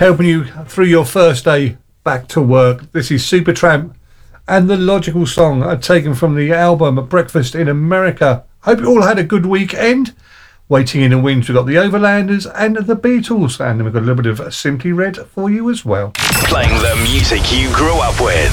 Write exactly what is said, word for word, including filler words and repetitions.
helping you through your first day back to work. This is Supertramp and The Logical Song, uh, taken from the album Breakfast in America. Hope you all had a good weekend. Waiting in the wings, we've got the Overlanders and the Beatles, and we've got a little bit of Simply Red for you as well. Playing the music you grew up with.